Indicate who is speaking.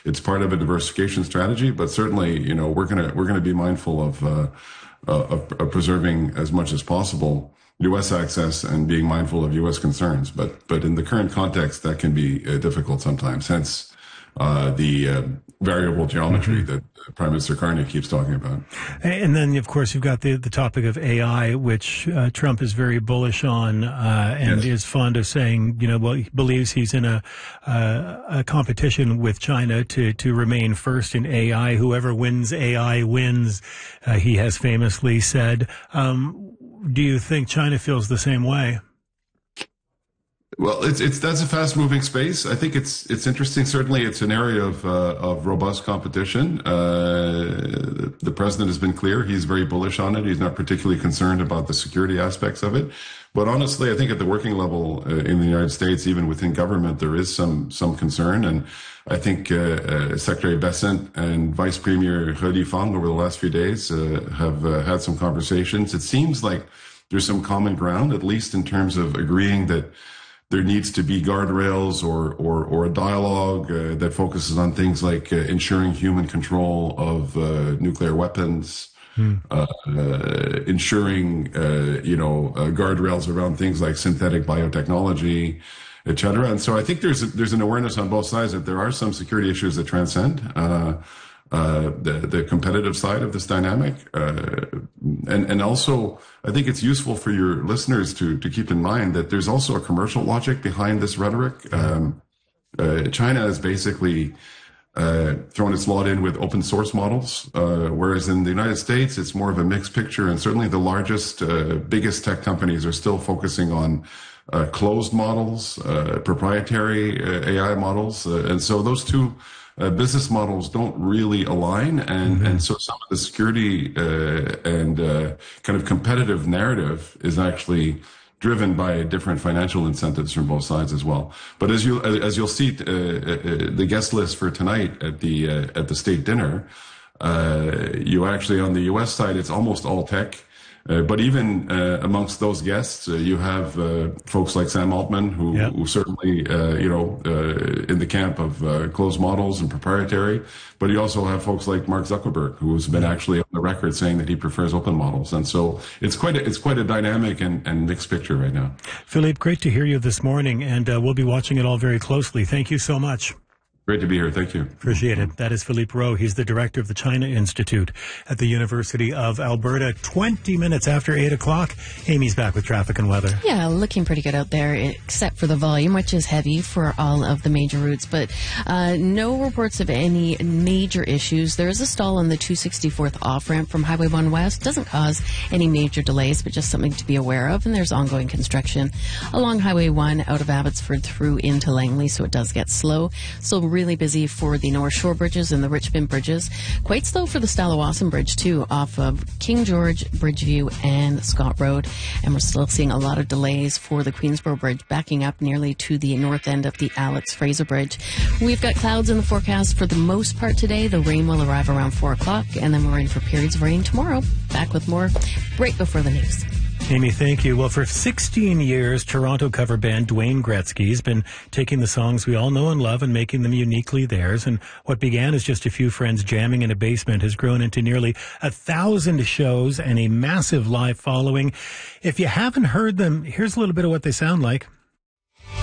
Speaker 1: it's part of a diversification strategy. But certainly, we're gonna be mindful of preserving as much as possible U.S. access and being mindful of U.S. concerns. But in the current context, that can be difficult sometimes. Hence the variable geometry that Prime Minister Carney keeps talking about.
Speaker 2: And then, of course, you've got the topic of AI, which Trump is very bullish on and is fond of saying, he believes he's in a competition with China to remain first in AI. Whoever wins AI wins, he has famously said. Do you think China feels the same way?
Speaker 1: Well, that's a fast-moving space. I think it's interesting. Certainly, it's an area of robust competition. The president has been clear; he's very bullish on it. He's not particularly concerned about the security aspects of it. But honestly, I think at the working level in the United States, even within government, there is some concern. And I think Secretary Bessent and Vice Premier He Lifeng over the last few days have had some conversations. It seems like there's some common ground, at least in terms of agreeing that there needs to be guardrails or a dialogue that focuses on things like ensuring human control of nuclear weapons, ensuring guardrails around things like synthetic biotechnology, et cetera. And so I think there's an awareness on both sides that there are some security issues that transcend the competitive side of this dynamic. And also, I think it's useful for your listeners to keep in mind that there's also a commercial logic behind this rhetoric. China has basically thrown its lot in with open source models, whereas in the United States, it's more of a mixed picture. And certainly the largest, biggest tech companies are still focusing on closed models, proprietary AI models. And so those two business models don't really align, and so some of the security and kind of competitive narrative is actually driven by different financial incentives from both sides as well. But as you'll see, the guest list for tonight at the state dinner, you actually on the U.S. side, it's almost all tech. But even amongst those guests, you have folks like Sam Altman, who certainly, in the camp of closed models and proprietary. But you also have folks like Mark Zuckerberg, who's been actually on the record saying that he prefers open models. And so it's quite a dynamic and mixed picture right now.
Speaker 2: Philippe, great to hear you this morning, and we'll be watching it all very closely. Thank you so much.
Speaker 1: Great to be here. Thank you.
Speaker 2: Appreciate it. That is Philippe Rowe. He's the director of the China Institute at the University of Alberta. 20 minutes after 8 o'clock. Amy's back with traffic and weather.
Speaker 3: Yeah, looking pretty good out there, except for the volume, which is heavy for all of the major routes. But no reports of any major issues. There is a stall on the 264th off-ramp from Highway 1 West. Doesn't cause any major delays, but just something to be aware of. And there's ongoing construction along Highway 1 out of Abbotsford through into Langley, so it does get slow. So really busy for the North Shore bridges and the Richmond bridges. Quite slow for the Stallawasam Bridge, too, off of King George, Bridgeview, and Scott Road. And we're still seeing a lot of delays for the Queensboro Bridge, backing up nearly to the north end of the Alex Fraser Bridge. We've got clouds in the forecast for the most part today. The rain will arrive around 4 o'clock, and then we're in for periods of rain tomorrow. Back with more right before the news.
Speaker 2: Amy, thank you. Well, for 16 years, Toronto cover band Dwayne Gretzky's been taking the songs we all know and love and making them uniquely theirs. And what began as just a few friends jamming in a basement has grown into nearly 1,000 shows and a massive live following. If you haven't heard them, here's a little bit of what they sound like.